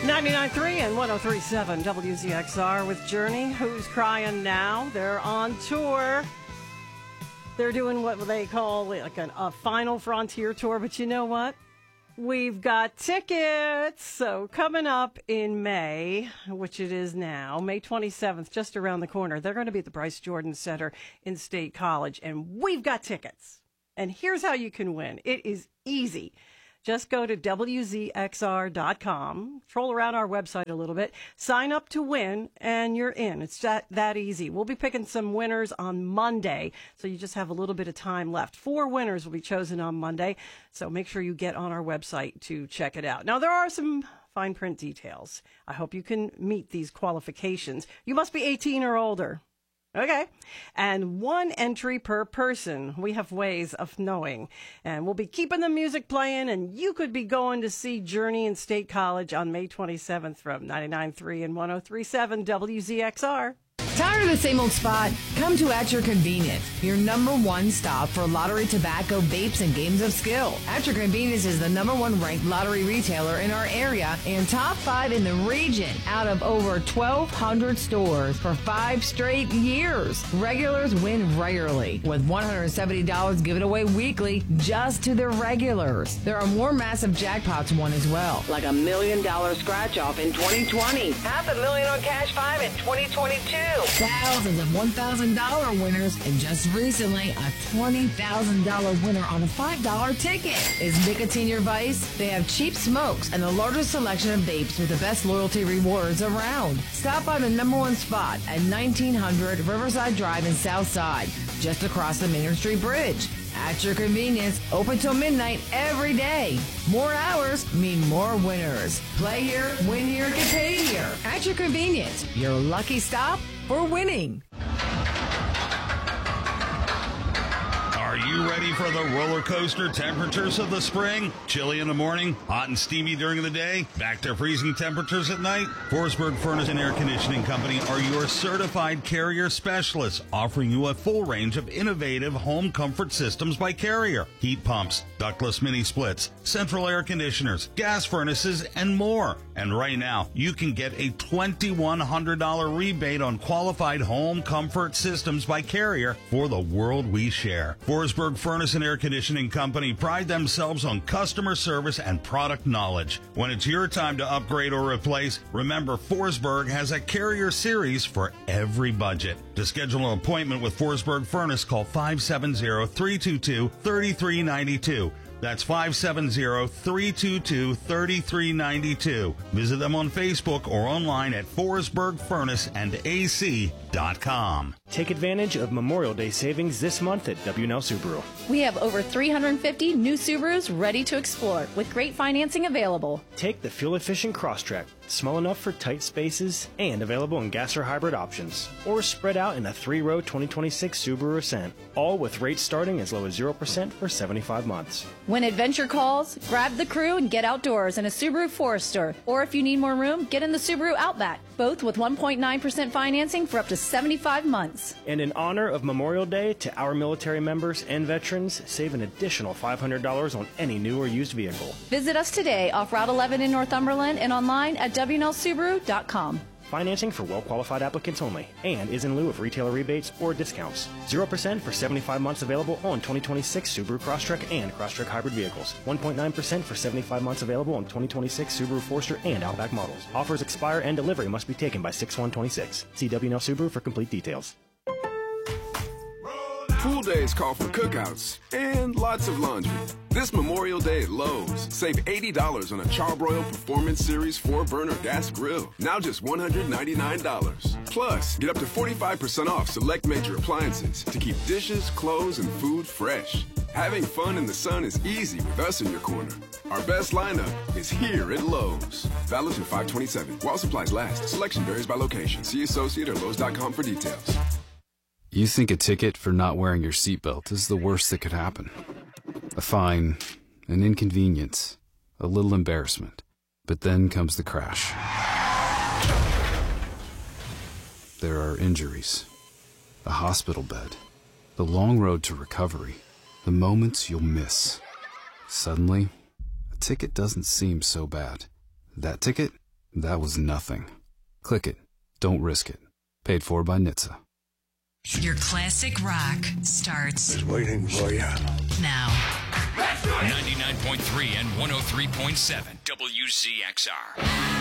99.3 and 103.7 WZXR with Journey. Who's Crying Now? They're on tour. They're doing what they call like a final frontier tour, but you know what? We've got tickets. So coming up in May, which it is now, May 27th, just around the corner, they're going to be at the Bryce Jordan Center in State College, and we've got tickets. And here's how you can win. It is easy. Just go to WZXR.com, troll around our website a little bit, sign up to win, and you're in. It's that easy. We'll be picking some winners on Monday, so you just have a little bit of time left. 4 winners will be chosen on Monday, so make sure you get on our website to check it out. Now, there are some fine print details. I hope you can meet these qualifications. You must be 18 or older. Okay. And 1 entry per person. We have ways of knowing. And we'll be keeping the music playing, and you could be going to see Journey in State College on May 27th from 99.3 and 103.7 WZXR. Tired of the same old spot? Come to At Your Convenience, your #1 stop for lottery, tobacco, vapes, and games of skill. At Your Convenience is the #1 ranked lottery retailer in our area and top 5 in the region out of over 1,200 stores for 5 straight years. Regulars win regularly, with $170 given away weekly just to the regulars. There are more massive jackpots won as well, like $1 million scratch-off in 2020, $500,000 on Cash 5 in 2022. Thousands of $1,000 winners, and just recently, a $20,000 winner on a $5 ticket. Is nicotine your vice? They have cheap smokes and the largest selection of vapes with the best loyalty rewards around. Stop by the #1 spot at 1900 Riverside Drive in Southside, just across the Main Street Bridge. At Your Convenience, open till midnight every day. More hours mean more winners. Play here, win here, get paid here. At Your Convenience, your lucky stop for winning. Are you ready for the roller coaster temperatures of the spring? Chilly in the morning, hot and steamy during the day, back to freezing temperatures at night? Forsberg Furnace and Air Conditioning Company are your certified Carrier specialists, offering you a full range of innovative home comfort systems by Carrier. Heat pumps, ductless mini splits, central air conditioners, gas furnaces, and more. And right now, you can get a $2,100 rebate on qualified home comfort systems by Carrier for the world we share. Forsberg Furnace and Air Conditioning Company pride themselves on customer service and product knowledge. When it's your time to upgrade or replace, remember Forsberg has a Carrier series for every budget. To schedule an appointment with Forsberg Furnace, call 570-322-3392. That's 570-322-3392. Visit them on Facebook or online at forsbergfurnaceandac.com. Take advantage of Memorial Day savings this month at W&L Subaru. We have over 350 new Subarus ready to explore with great financing available. Take the fuel-efficient Crosstrek, small enough for tight spaces and available in gas or hybrid options. Or spread out in a 3-row 2026 Subaru Ascent, all with rates starting as low as 0% for 75 months. When adventure calls, grab the crew and get outdoors in a Subaru Forester. Or if you need more room, get in the Subaru Outback, both with 1.9% financing for up to 75 months. And in honor of Memorial Day, to our military members and veterans, save an additional $500 on any new or used vehicle. Visit us today off Route 11 in Northumberland and online at WNLSubaru.com. Financing for well-qualified applicants only and is in lieu of retailer rebates or discounts. 0% for 75 months available on 2026 Subaru Crosstrek and Crosstrek hybrid vehicles. 1.9% for 75 months available on 2026 Subaru Forester and Outback models. Offers expire and delivery must be taken by 6/1/26. See W&L Subaru for complete details. Pool days call for cookouts and lots of laundry. This Memorial Day at Lowe's, save $80 on a Charbroil Performance Series 4-burner gas grill. Now just $199. Plus, get up to 45% off select major appliances to keep dishes, clothes, and food fresh. Having fun in the sun is easy with us in your corner. Our best lineup is here at Lowe's. Valid through 5/27. While supplies last. Selection varies by location. See associate or Lowe's.com for details. You think a ticket for not wearing your seatbelt is the worst that could happen. A fine, an inconvenience, a little embarrassment. But then comes the crash. There are injuries, a hospital bed, the long road to recovery, the moments you'll miss. Suddenly, a ticket doesn't seem so bad. That ticket That was nothing. Click it. Don't risk it. Paid for by NHTSA. Your classic rock starts Just waiting for you. now. 99.3 and 103.7 WZXR.